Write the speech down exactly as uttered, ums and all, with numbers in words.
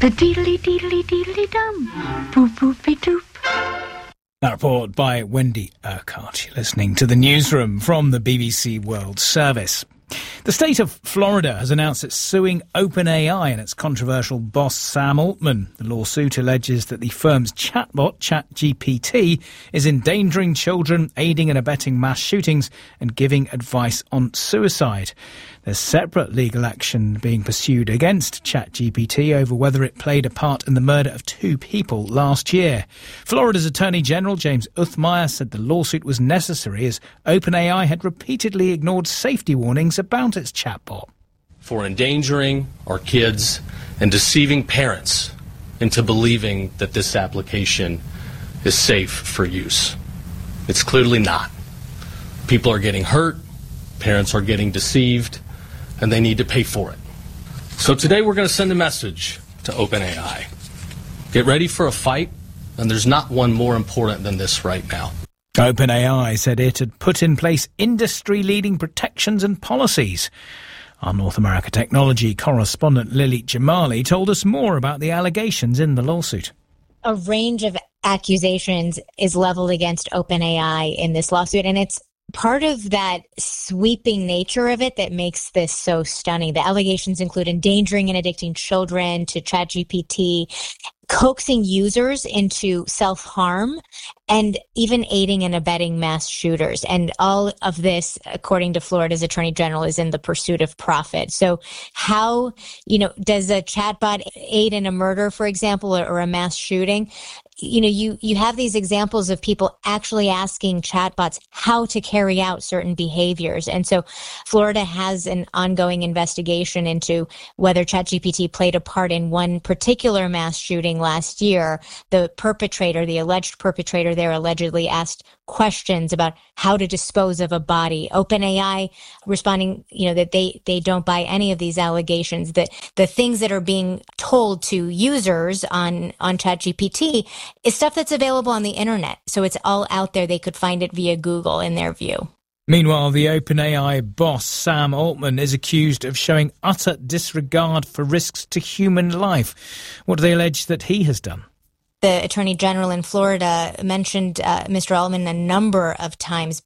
The deedly deedly deedly dum. Boop boopy doop. That report by Wendy Urquhart. You're listening to the newsroom from the B B C World Service. The state of Florida has announced it's suing OpenAI and its controversial boss Sam Altman. The lawsuit alleges that the firm's chatbot, ChatGPT, is endangering children, aiding and abetting mass shootings and giving advice on suicide. There's separate legal action being pursued against ChatGPT over whether it played a part in the murder of two people last year. Florida's Attorney General James Uthmeier said the lawsuit was necessary as OpenAI had repeatedly ignored safety warnings about its chatbot. For endangering our kids and deceiving parents into believing that this application is safe for use. It's clearly not. People are getting hurt, parents are getting deceived, and they need to pay for it. So today we're going to send a message to OpenAI. Get ready for a fight, and there's not one more important than this right now. OpenAI said it had put in place industry-leading protections and policies. Our North America technology correspondent Lily Jamali told us more about the allegations in the lawsuit. A range of accusations is leveled against OpenAI in this lawsuit, and it's part of that sweeping nature of it that makes this so stunning. The allegations include endangering and addicting children to ChatGPT, coaxing users into self-harm, and even aiding and abetting mass shooters. And all of this, according to Florida's Attorney General, is in the pursuit of profit. So how, you know, does a chatbot aid in a murder, for example, or, or a mass shooting? You know, you, you have these examples of people actually asking chatbots how to carry out certain behaviors. And so Florida has an ongoing investigation into whether ChatGPT played a part in one particular mass shooting last year. The perpetrator, the alleged perpetrator there, allegedly asked questions about how to dispose of a body. OpenAI responding, you know, that they, they don't buy any of these allegations, that the things that are being told to users on, on ChatGPT is stuff that's available on the internet. So it's all out there. They could find it via Google in their view. Meanwhile, the OpenAI boss, Sam Altman, is accused of showing utter disregard for risks to human life. What do they allege that he has done? The Attorney General in Florida mentioned uh, Mister Altman a number of times,